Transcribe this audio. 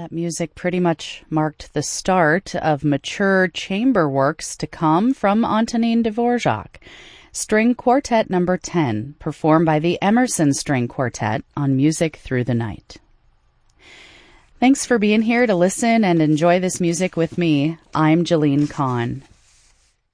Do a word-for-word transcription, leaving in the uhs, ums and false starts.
Music pretty much marked the start of mature chamber works to come from Antonin Dvorak. String Quartet number ten, performed by the Emerson String Quartet on Music Through the Night. Thanks for being here to listen and enjoy this music with me. I'm Jalene Kahn.